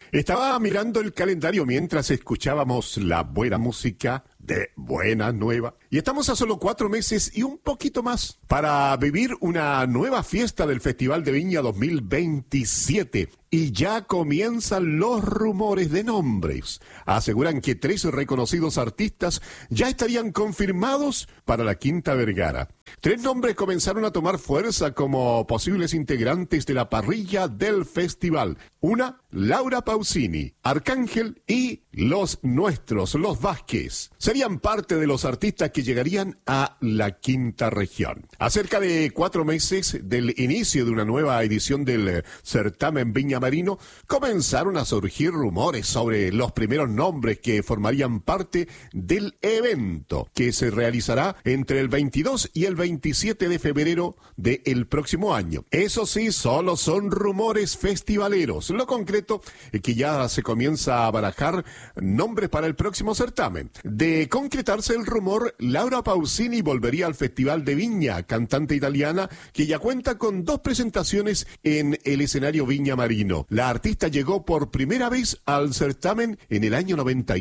Estaba mirando el calendario mientras escuchábamos la buena música de Buena Nueva. Y estamos a solo 4 meses y un poquito más para vivir una nueva fiesta del Festival de Viña 2027. Y ya comienzan los rumores de nombres. Aseguran que 3 reconocidos artistas ya estarían confirmados para la Quinta Vergara. 3 nombres comenzaron a tomar fuerza como posibles integrantes de la parrilla del festival. Una, Laura Pausini, Arcángel y los nuestros, los Vázquez. Serían parte de los artistas que llegarían a la quinta región. A cerca de 4 meses del inicio de una nueva edición del certamen Viña Marino, comenzaron a surgir rumores sobre los primeros nombres que formarían parte del evento, que se realizará entre el 22 y el 27 de febrero del próximo año. Eso sí, solo son rumores festivaleros. Lo concreto es que ya se comienza a barajar nombres para el próximo certamen. De concretarse el rumor, Laura Pausini volvería al Festival de Viña, cantante italiana que ya cuenta con 2 presentaciones en el escenario Viña Marino. La artista llegó por primera vez al certamen en el año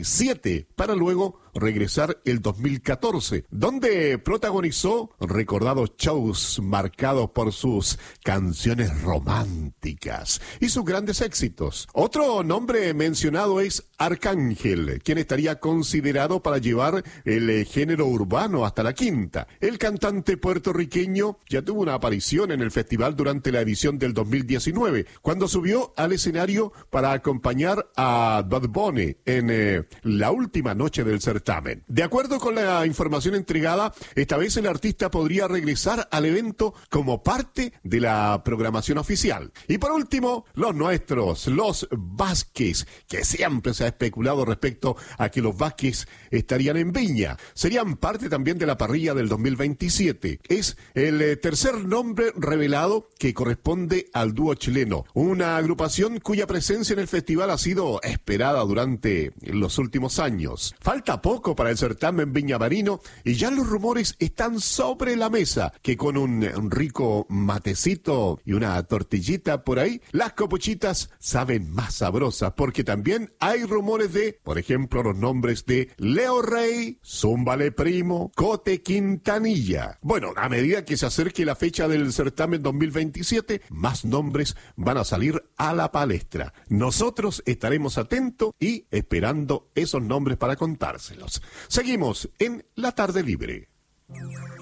97, para luego regresar el 2014, donde protagonizó recordados shows marcados por sus canciones románticas y sus grandes éxitos. Otro nombre mencionado es Arcángel, quien estaría considerado para llevar el género urbano hasta la quinta. El cantante puertorriqueño ya tuvo una aparición en el festival durante la edición del 2019, cuando subió al escenario para acompañar a Bad Bunny en la última noche del certamen. De acuerdo con la información entregada, esta vez el artista podría regresar al evento como parte de la programación oficial. Y por último, los nuestros, los Vázquez, que siempre se ha especulado respecto a que los Vázquez estarían en Viña. Serían parte también de la parrilla del 2027. Es el tercer nombre revelado que corresponde al dúo chileno, una agrupación cuya presencia en el festival ha sido esperada durante los últimos años. Falta poco para el certamen Viña Marino y ya los rumores están sobre la mesa que con un rico matecito y una tortillita por ahí, las copuchitas saben más sabrosas, porque también hay rumores de, por ejemplo, los nombres de Leo Rey, Zúmbale Primo, Cote Quintanilla. Bueno, a medida que se acerque la fecha del certamen 2027, más nombres van a salir a la palestra. Nosotros estaremos atentos y esperando esos nombres para contárselos. Seguimos en La Tarde Libre.